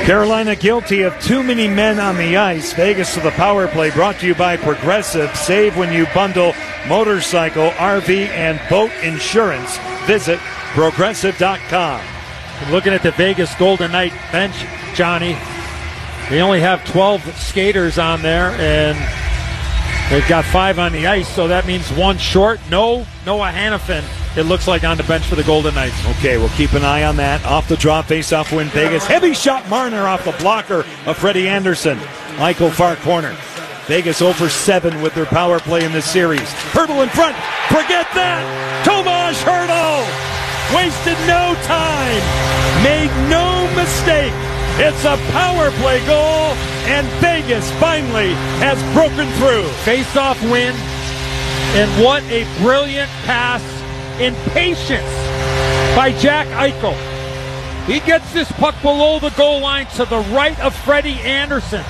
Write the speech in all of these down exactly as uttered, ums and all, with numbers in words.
Carolina guilty of too many men on the ice. Vegas to the power play, brought to you by Progressive. Save when you bundle motorcycle, R V, and boat insurance. Visit progressive dot com. Looking at the Vegas Golden Knight bench, Johnny, they only have twelve skaters on there, and they've got five on the ice, so that means one short. No Noah Hannafin, it looks like, on the bench for the Golden Knights. Okay, we'll keep an eye on that. Off the draw, face-off win Vegas. Heavy shot, Marner off the blocker of Freddie Anderson. Michael far corner. Vegas oh for seven with their power play in this series. Hertl in front. Forget that. Tomas Hertl wasted no time. Made no mistake. It's a power play goal, and Vegas finally has broken through. Face-off win, and what a brilliant pass in patience by Jack Eichel. He gets this puck below the goal line to the right of Freddie Anderson.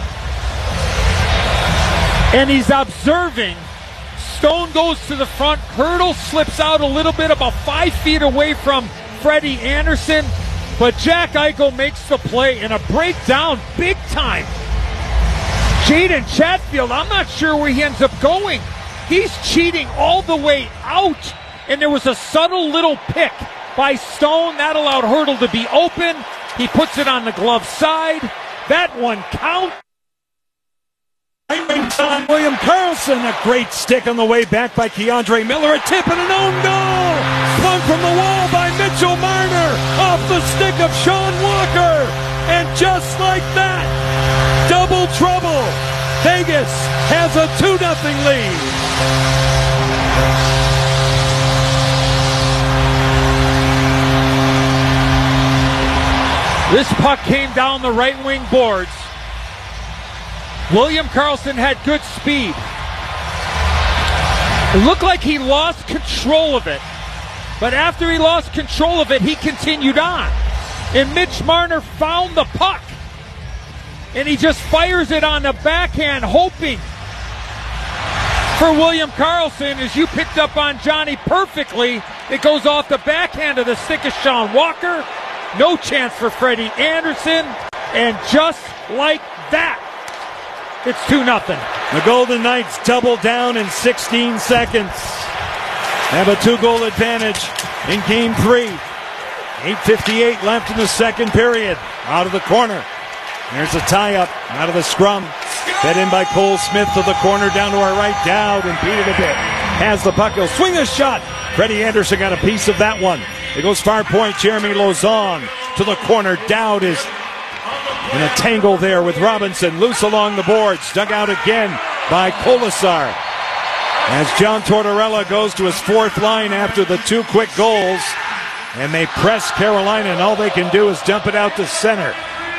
And he's observing. Stone goes to the front. Hertl slips out a little bit, about five feet away from Freddie Anderson. But Jack Eichel makes the play and a breakdown big time. Jaden Chatfield, I'm not sure where he ends up going. He's cheating all the way out. And there was a subtle little pick by Stone. That allowed Hertl to be open. He puts it on the glove side. That one counts. William Karlsson, a great stick on the way back by Keandre Miller. A tip and an own goal. Swung from the wall by Mitchell Marner off the stick of Sean Walker. And just like that, double trouble. Vegas has a two nothing lead. This puck came down the right wing boards. William Karlsson had good speed. It looked like he lost control of it. But after he lost control of it, he continued on. And Mitch Marner found the puck. And he just fires it on the backhand, hoping for William Karlsson. As you picked up on Johnny perfectly, it goes off the backhand of the stick of Sean Walker. No chance for Freddie Anderson. And just like that, it's two nothing. The Golden Knights double down in sixteen seconds. Have a two-goal advantage in game three. eight fifty-eight left in the second period. Out of the corner. There's a tie-up out of the scrum. Fed in by Cole Smith to the corner, down to our right. Dowd impeded a bit. Has the puck. He'll swing a shot. Freddie Anderson got a piece of that one. It goes far point. Jeremy Lauzon to the corner. Dowd is in a tangle there with Robinson. Loose along the boards. Dug out again by Kolasar. As John Tortorella goes to his fourth line after the two quick goals. And they press Carolina, and all they can do is dump it out to center.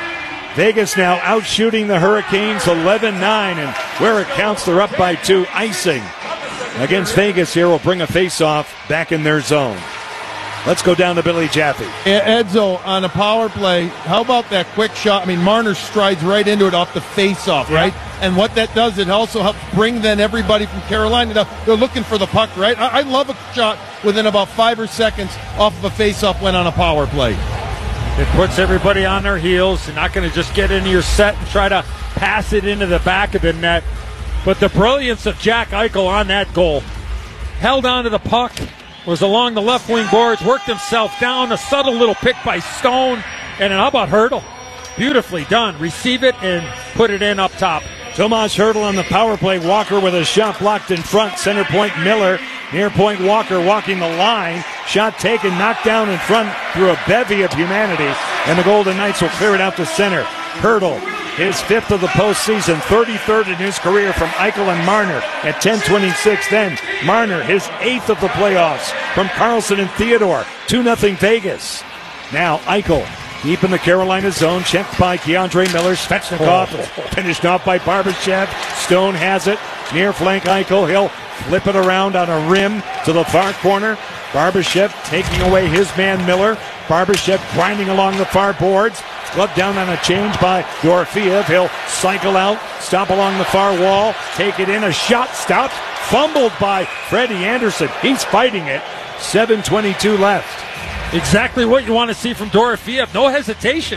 Vegas now outshooting the Hurricanes eleven nine, and where it counts, they're up by two. Icing against Vegas here will bring a face-off back in their zone. Let's go down to Billy Jaffe. Edzo on a power play. How about that quick shot? I mean, Marner strides right into it off the face-off, right? Yeah. And what that does, it also helps bring then everybody from Carolina down. They're looking for the puck, right? I, I love a shot within about five or seconds off of a face-off when on a power play. It puts everybody on their heels. You're not going to just get into your set and try to pass it into the back of the net. But the brilliance of Jack Eichel on that goal. Held onto the puck, was along the left wing boards, worked himself down, a subtle little pick by Stone, and how about Hertl? Beautifully done. Receive it and put it in up top. Tomas Hertl on the power play. Walker with a shot blocked in front. Center point Miller. Near point Walker walking the line. Shot taken, knocked down in front through a bevy of humanity. And the Golden Knights will clear it out to center. Hertl, his fifth of the postseason, thirty-third in his career from Eichel and Marner at ten twenty-six. Then Marner, his eighth of the playoffs from Karlsson and Theodore. two nothing Vegas. Now Eichel deep in the Carolina zone, checked by Keandre Miller. Svechnikov oh. finished off by Barbashev. Stone has it. Near flank Eichel. He'll flip it around on a rim to the far corner. Barbashev taking away his man Miller. Barbashev grinding along the far boards. Glove down on a change by Dorofeev. He'll cycle out, stop along the far wall, take it in. A shot stopped, fumbled by Freddie Anderson. He's fighting it. seven twenty-two left. Exactly what you want to see from Dorofeev. No hesitation.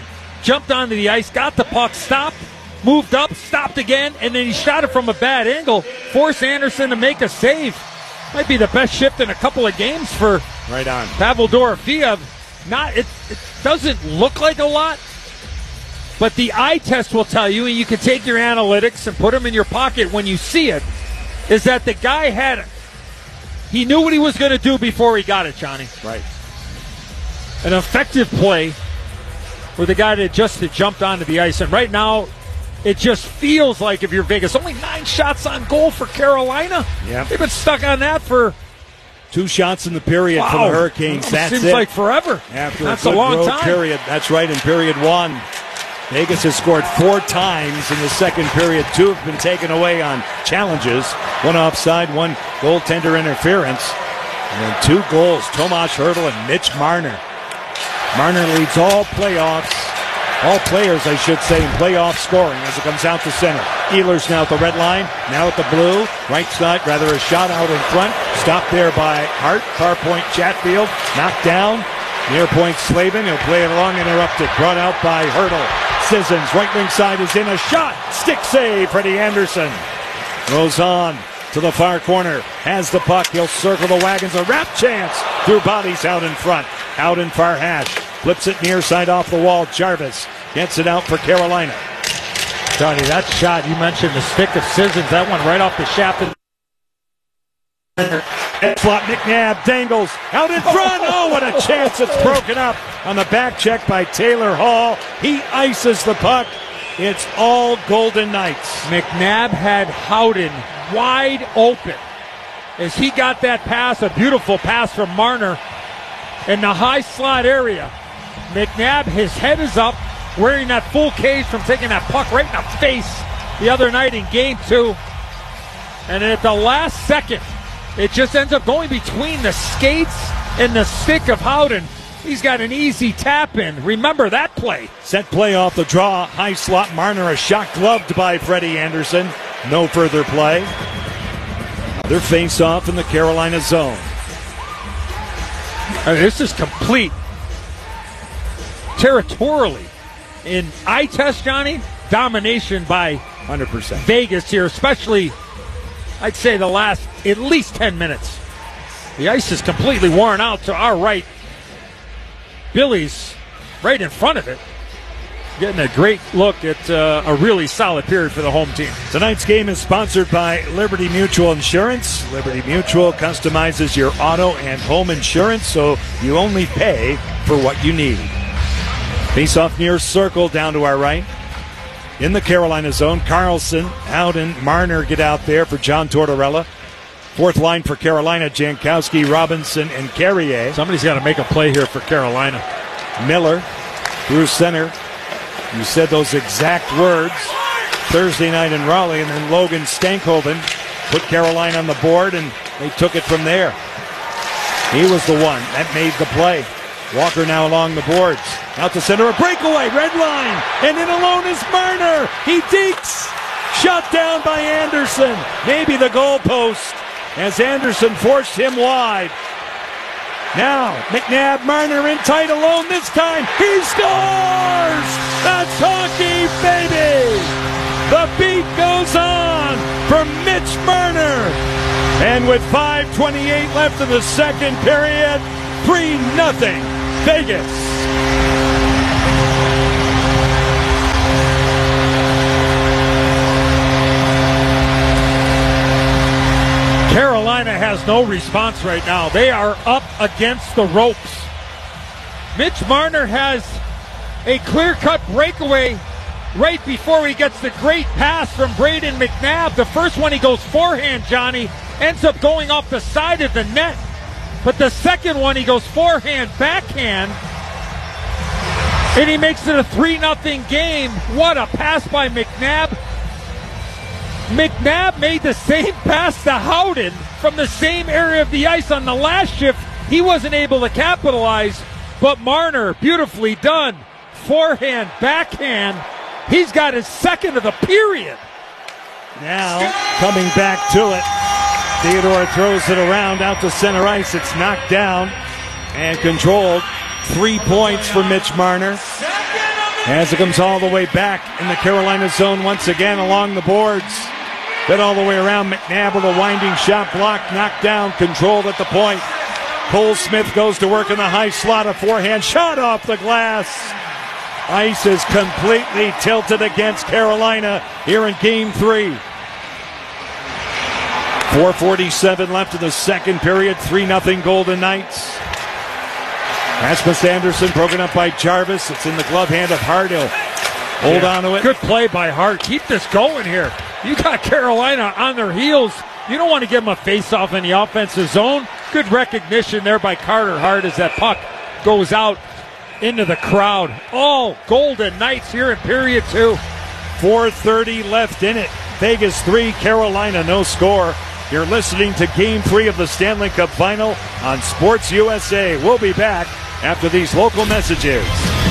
jumped onto the ice, got the puck, stopped, moved up, stopped again, and then he shot it from a bad angle, forced Anderson to make a save. Might be the best shift in a couple of games for right on Pavel Dorofeev. Not it, it doesn't look like a lot, but the eye test will tell you, and you can take your analytics and put them in your pocket when you see it, is that the guy had it. He knew what he was going to do before he got it, Johnny. Right. An effective play for the guy that just jumped onto the ice. And right now, it just feels like, if you're Vegas, only nine shots on goal for Carolina. Yeah. They've been stuck on that for two shots in the period wow. for the Hurricanes. That's seems it. like forever. After That's a, good a long road time. period. That's right, in period one. Vegas has scored four times in the second period. Two have been taken away on challenges. One offside, one goaltender interference. And then two goals, Tomas Hertl and Mitch Marner. Marner leads all playoffs, all players, I should say, in playoff scoring as it comes out to center. Ehlers now at the red line, now at the blue. Right side, rather a shot out in front. Stopped there by Hart. Far point Chatfield. Knocked down. Near point Slavin. He'll play it along, interrupted. Brought out by Hertl. Sissons, right wing side is in, a shot. Stick save, Freddie Anderson. Goes on to the far corner. Has the puck. He'll circle the wagons. A wrap chance through bodies out in front. Out in far hash. Flips it near side off the wall. Jarvis gets it out for Carolina. Johnny, that shot, you mentioned the stick of Sissons. That one right off the shaft. Of- Flop McNabb dangles out in front. Oh, what a chance. It's broken up on the back check by Taylor Hall. He ices the puck. It's all Golden Knights. McNabb had Howden wide open as he got that pass, a beautiful pass from Marner in the high slot area. McNabb, his head is up, wearing that full cage from taking that puck right in the face the other night in game two. And at the last second, it just ends up going between the skates and the stick of Howden. He's got an easy tap in. Remember that play. Set play off the draw. High slot Marner, a shot gloved by Freddie Anderson. No further play. Another face off in the Carolina zone. I mean, this is complete. Territorially. In eye test, Johnny, domination by one hundred percent. Vegas here, especially, I'd say, the last at least ten minutes. The ice is completely worn out to our right. Billy's right in front of it, getting a great look at uh, a really solid period for the home team. Tonight's game is sponsored by Liberty Mutual Insurance. Liberty Mutual customizes your auto and home insurance, so you only pay for what you need. Face off near circle down to our right. In the Carolina zone, Carlson, Howden, Marner get out there for John Tortorella. Fourth line for Carolina, Jankowski, Robinson, and Carrier. Somebody's got to make a play here for Carolina. Miller through center. You said those exact words Thursday night in Raleigh, and then Logan Stankhoven put Carolina on the board, and they took it from there. He was the one that made the play. Walker now along the boards. Out to center, a breakaway, red line, and in alone is Marner. He dekes. Shut down by Anderson. Maybe the goalpost as Anderson forced him wide. Now, McNabb, Marner in tight alone this time. He scores! That's hockey, baby! The beat goes on for Mitch Marner. And with five twenty-eight left in the second period, three nothing Vegas. Carolina has no response right now. They are up against the ropes. Mitch Marner has a clear-cut breakaway right before he gets the great pass from Braden McNabb. The first one he goes forehand, Johnny, ends up going off the side of the net. But the second one he goes forehand, backhand, and he makes it a three nothing game. What a pass by McNabb. McNabb made the same pass to Howden from the same area of the ice on the last shift. He wasn't able to capitalize, but Marner, beautifully done. Forehand, backhand. He's got his second of the period. Now, coming back to it, Theodore throws it around out to center ice. It's knocked down and controlled. Three points for Mitch Marner. As it comes all the way back in the Carolina zone once again along the boards. Then all the way around. McNabb with a winding shot block, knocked down, controlled at the point. Cole Smith goes to work in the high slot. A forehand shot off the glass. Ice is completely tilted against Carolina here in game three. four forty-seven left in the second period. three nothing Golden Knights. Rasmus Anderson broken up by Jarvis. It's in the glove hand of Hart. He'll hold yeah. on to it. Good play by Hart. Keep this going here. You got Carolina on their heels. You don't want to give them a face-off in the offensive zone. Good recognition there by Carter Hart as that puck goes out into the crowd. All Golden Knights here in period two. four thirty left in it. Vegas three, Carolina no score. You're listening to Game three of the Stanley Cup Final on Sports U S A. We'll be back after these local messages.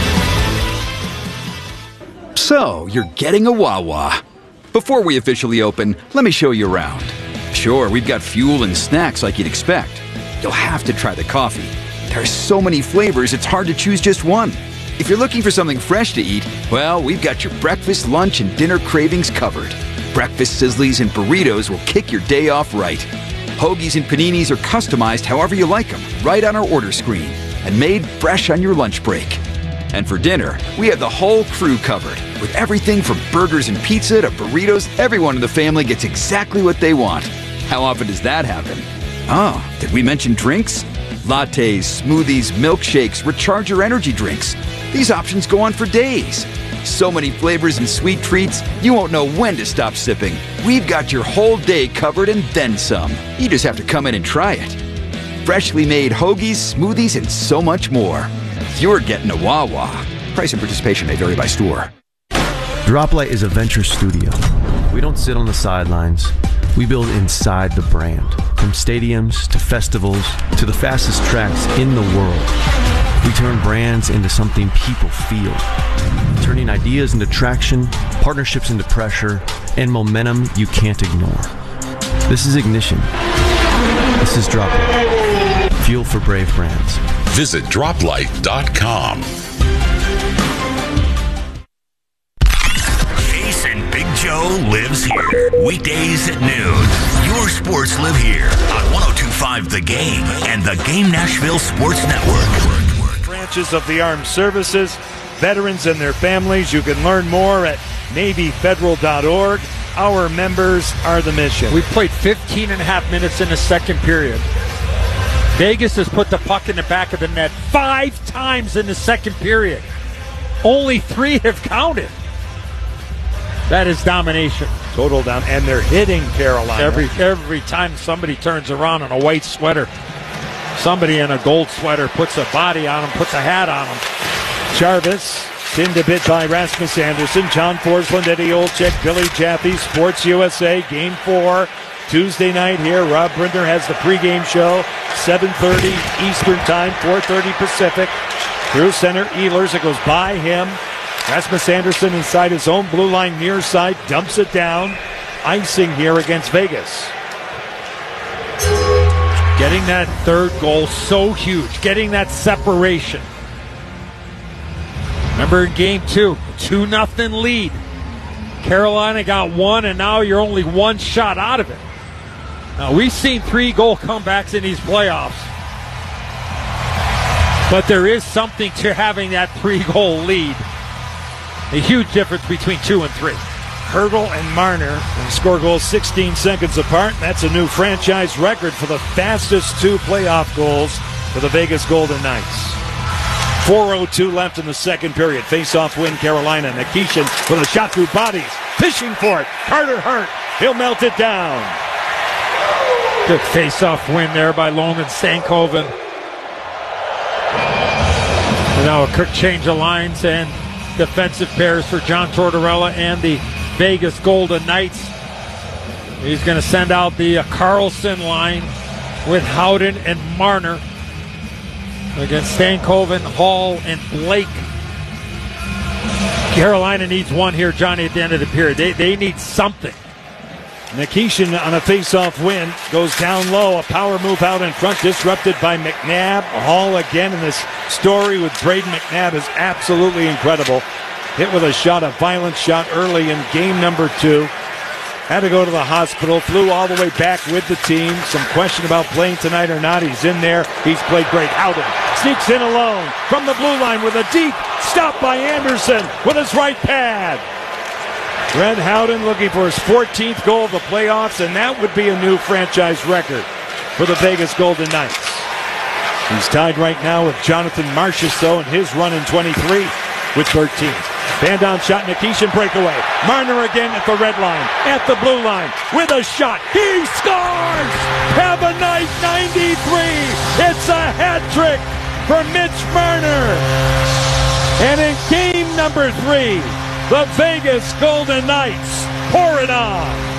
So, you're getting a Wawa. Before we officially open, let me show you around. Sure, we've got fuel and snacks like you'd expect. You'll have to try the coffee. There are so many flavors, it's hard to choose just one. If you're looking for something fresh to eat, well, we've got your breakfast, lunch, and dinner cravings covered. Breakfast sizzlies and burritos will kick your day off right. Hoagies and paninis are customized however you like them, right on our order screen, and made fresh on your lunch break. And for dinner, we have the whole crew covered. With everything from burgers and pizza to burritos, everyone in the family gets exactly what they want. How often does that happen? Oh, did we mention drinks? Lattes, smoothies, milkshakes, recharger energy drinks. These options go on for days. So many flavors and sweet treats, you won't know when to stop sipping. We've got your whole day covered and then some. You just have to come in and try it. Freshly made hoagies, smoothies, and so much more. You're getting a Wawa. Price and participation may vary by store. Droplight is a venture studio. We don't sit on the sidelines. We build inside the brand. From stadiums to festivals to the fastest tracks in the world. We turn brands into something people feel. Turning ideas into traction, partnerships into pressure, and momentum you can't ignore. This is Ignition. This is Droplight. Fuel for brave brands. Visit droplight dot com. Jason Big Joe lives here. Weekdays at noon. Your sports live here on one oh two point five The Game and the Game Nashville Sports Network. Branches of the armed services, veterans and their families. You can learn more at navy federal dot org. Our members are the mission. We played fifteen and a half minutes in the second period. Vegas has put the puck in the back of the net five times in the second period. Only three have counted. That is domination. Total down, and they're hitting Carolina. Every every time somebody turns around in a white sweater, somebody in a gold sweater puts a body on them, puts a hat on them. Jarvis, pinned a bit by Rasmus Anderson, John Forsland, Eddie Olczyk, Billy Jaffe, Sports U S A, Game four. Tuesday night here. Rob Britner has the pregame show, seven thirty Eastern Time, four thirty Pacific. Through center, Ehlers. It goes by him. Rasmus Anderson inside his own blue line near side, dumps it down. Icing here against Vegas. Getting that third goal so huge. Getting that separation. Remember in game two, two nothing lead. Carolina got one, and now you're only one shot out of it. Now, we've seen three goal comebacks in these playoffs. But there is something to having that three-goal lead. A huge difference between two and three. Hertl and Marner score goals sixteen seconds apart. That's a new franchise record for the fastest two playoff goals for the Vegas Golden Knights. four oh two left in the second period. Face-off win, Carolina. Nikishin with a shot through bodies. Fishing for it. Carter Hart. He'll melt it down. Good face-off win there by Logan Stankoven. And now a quick change of lines and defensive pairs for John Tortorella and the Vegas Golden Knights. He's going to send out the uh, Carlson line with Howden and Marner against Stankoven, Hall, and Blake. Carolina needs one here, Johnny, at the end of the period. They, they need something. Nikishin on a face-off win goes down low. A power move out in front, disrupted by McNabb. Hall again, in this story with Braden McNabb is absolutely incredible. hit with a shot, a violent shot early in game number two. Had to go to the hospital, flew all the way back with the team. Some question about playing tonight or not. He's in there. He's played great. Howden sneaks in alone from the blue line with a deep stop by Anderson with his right pad. Red Howden looking for his fourteenth goal of the playoffs, and that would be a new franchise record for the Vegas Golden Knights. He's tied right now with Jonathan Marchessault in his run in twenty-three with thirteen. Van-down shot, Nikishin breakaway. Marner again at the red line, at the blue line, with a shot. He scores! Have a night ninety-three! It's a hat trick for Mitch Marner! And in game number three, the Vegas Golden Knights pour it on!